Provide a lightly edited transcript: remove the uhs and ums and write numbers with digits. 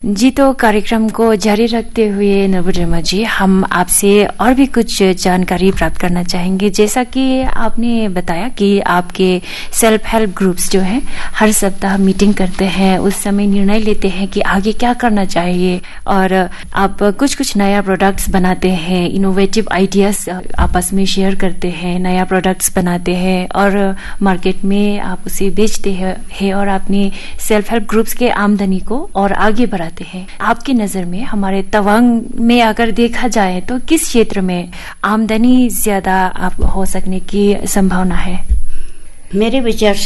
जी, तो कार्यक्रम को जारी रखते हुए नवोद्रमा जी, हम आपसे और भी कुछ जानकारी प्राप्त करना चाहेंगे। जैसा कि आपने बताया कि आपके सेल्फ हेल्प ग्रुप्स जो हैं हर सप्ताह मीटिंग करते हैं, उस समय निर्णय लेते हैं कि आगे क्या करना चाहिए, और आप कुछ नया प्रोडक्ट्स बनाते हैं, इनोवेटिव आइडियाज आपस में शेयर करते हैं, नया प्रोडक्ट्स बनाते हैं और मार्केट में आप उसे बेचते हैं और अपने सेल्फ हेल्प ग्रुप्स के आमदनी को और आगे बढ़ाते हैं। आपकी नजर में हमारे तवांग में अगर देखा जाए तो किस क्षेत्र में आमदनी ज्यादा हो सकने की संभावना है? मेरे विचार